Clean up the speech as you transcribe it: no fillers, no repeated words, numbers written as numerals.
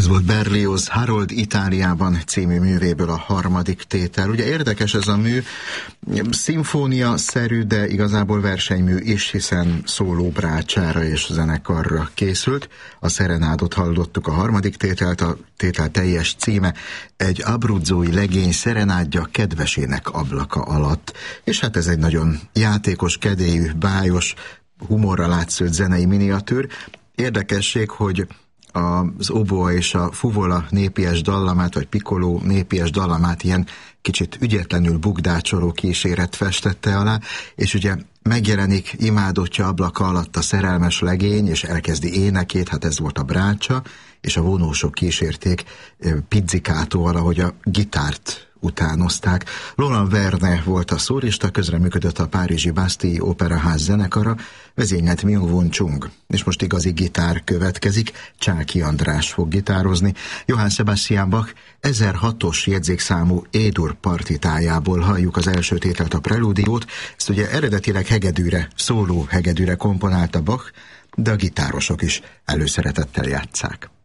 Ez volt Berlioz Harold Itáliában című művéből a harmadik tétel. Ugye érdekes ez a mű, szimfónia-szerű, de igazából versenymű is, hiszen szóló brácsára és zenekarra készült. A szerenádot hallottuk, a harmadik tételt, a tétel teljes címe egy abruzzói legény szerenádja kedvesének ablaka alatt. És hát ez egy nagyon játékos, kedélyű, bájos, humorral átszőtt zenei miniatűr. Érdekesség, hogy az oboa és a fuvola népies dallamát, vagy piccolo népies dallamát ilyen kicsit ügyetlenül bukdácsoló kíséret festette alá, és ugye megjelenik imádottja ablaka alatt a szerelmes legény, és elkezdi énekét, hát ez volt a brácsa, és a vonósok kísérték pizzikától, ahogy a gitárt utánozták. Roland Verne volt a szólista, közreműködött a párizsi Bastille Operaház zenekara, vezényelt Myung-Whun Chung. És most igazi gitár következik, Csáky András fog gitározni. Johann Sebastian Bach 1006-os jegyzékszámú E-dur partitájából halljuk az első tételt, a prelúdiót. Ezt ugye eredetileg hegedűre, szóló hegedűre komponálta Bach, de a gitárosok is előszeretettel játsszák.